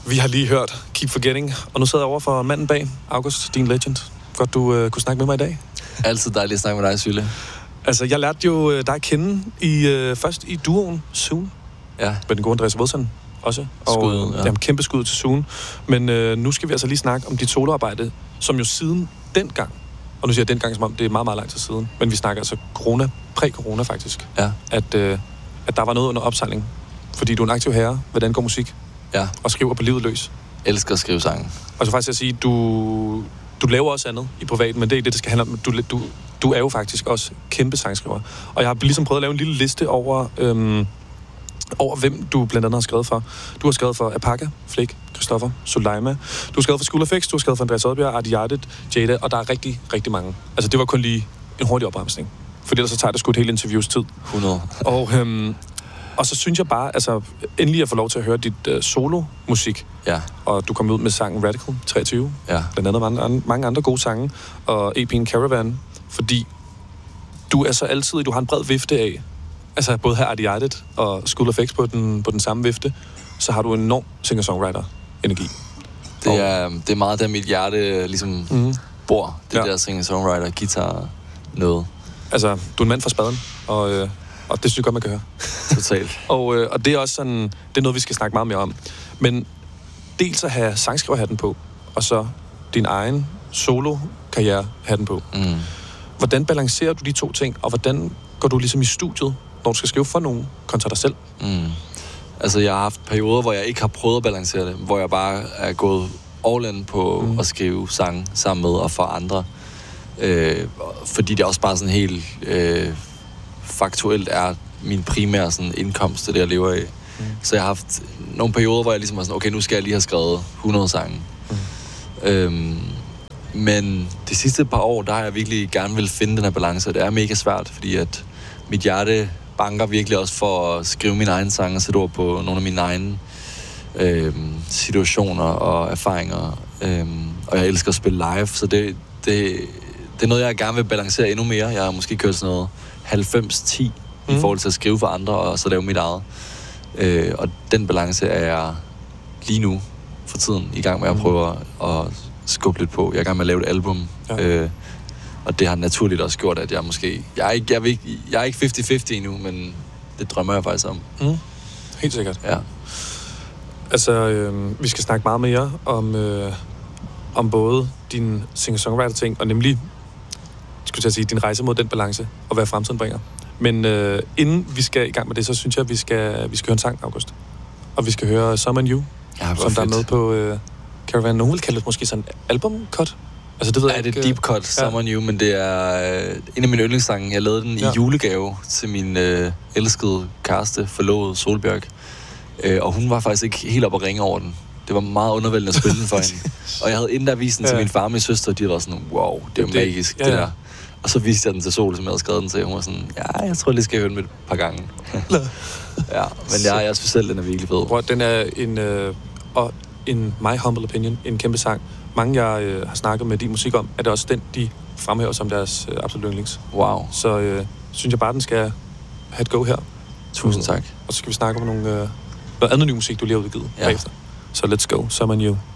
Vi har lige hørt Keep Forgetting, og nu sidder jeg over for manden bag, August, din legend. Godt, du kunne snakke med mig i dag. Altid dejligt at snakke med dig, Sylle. Altså, jeg lærte jo dig at kende først i duoen Soon. Ja. Med den gode Andreas Rødsen også. Skud, ja. Jamen, kæmpe skud til Soon. Men nu skal vi altså lige snakke om dit soloarbejde, som jo siden dengang, og nu siger jeg dengang, som om det er meget, meget lang tid siden, men vi snakker altså præ-corona faktisk, ja. At der var noget under opsejling. Fordi du er en aktiv herre, hvordan går musik? Ja. Og skriver på livet løs. Elsker at skrive sange. Og så faktisk at sige, du laver også andet i privat, men det er det skal handle om. Du er jo faktisk også kæmpe sangskriver. Og jeg har ligesom prøvet at lave en lille liste over hvem du blandt andet har skrevet for. Du har skrevet for Apaka, Flick, Christoffer, Soleima. Du har skrevet for School of X, du har skrevet for Andreas Oddbjerg, Artie Hjartet, Jada, og der er rigtig, rigtig mange. Altså, det var kun lige en hurtig opremsning. For ellers så tager det sgu et helt interviews tid. 100. Og så synes jeg bare, altså, endelig at få lov til at høre dit solo-musik. Ja. Og du kom ud med sangen Radical 23. Ja. Blandt andet mange andre gode sange. Og EP'en Caravan. Fordi du er så altid, du har en bred vifte af, altså både her Artie Hjartet og School of X på den samme vifte, så har du en enorm singer-songwriter-energi. Det er meget der mit hjerte ligesom bor. Det der singer-songwriter, guitar, noget. Altså, du er en mand fra spaden, og det synes jeg godt, man kan høre. Totalt. og det er også sådan, det er noget, vi skal snakke meget mere om. Men dels at have sangskriverhatten på, og så din egen solo-karriere-hatten på. Mm. Hvordan balancerer du de to ting, og hvordan går du ligesom i studiet, når du skal skrive for nogen, kontra dig selv? Mm. Altså, jeg har haft perioder, hvor jeg ikke har prøvet at balancere det, hvor jeg bare er gået all in på at skrive sange sammen med og for andre. Fordi det også bare sådan helt faktuelt er min primære sådan indkomst, det jeg lever af. Så jeg har haft nogle perioder, hvor jeg ligesom var sådan, okay, nu skal jeg lige have skrevet 100 sange. Men de sidste par år, der har jeg virkelig gerne vil finde den her balance, og det er mega svært, fordi at mit hjerte banker virkelig også for at skrive mine egne sange og sætte ord på nogle af mine egne situationer og erfaringer. Og jeg elsker at spille live, så det er noget, jeg gerne vil balancere endnu mere. Jeg har måske kørt sådan noget 90-10 i forhold til at skrive for andre og så lave mit eget. Og den balance er jeg lige nu for tiden i gang med at prøve at skubbe lidt på. Jeg er i gang med at lave et album. Ja. Og det har naturligt også gjort, at jeg måske... Jeg er ikke 50-50 endnu, men det drømmer jeg faktisk om. Helt sikkert. Ja. Altså, vi skal snakke meget mere om både din singer-songwriter-ting, og nemlig, skulle jeg sige, din rejse mod den balance, og hvad fremtiden bringer. Men inden vi skal i gang med det, så synes jeg, at vi skal høre en sang, August. Og vi skal høre Some and You, som der er med på Caravan. Nogen vil kalde det måske sådan en album-cut. Altså, det ved jeg ikke. Det er deep cut, Some and You, men det er en af mine yndlingssange. Jeg lavede den i julegave til min elskede kæreste, forlovede Solbjørg. Og hun var faktisk ikke helt op at ringe over den. Det var meget undervældende at spille den for hende. Og jeg havde inden der vist den til min far og min søster, og de var sådan, wow, det er magisk, det der. Og så viste jeg den til Sol, som jeg havde skrevet den til. Hun var sådan, ja, jeg tror lige skal jeg høre den med et par gange. Ja, men jeg synes selv, den er virkelig fed. Bro, den er in my humble opinion, en kæmpe sang. Mange, jeg har snakket med din musik om, er det også den, de fremhæver som deres absolut yndlings. Wow. Så synes jeg bare, den skal have et go her. Tusind tak. Og så skal vi snakke om noget andet ny musik, du lige har udgivet bagefter. Så let's go. Some and You.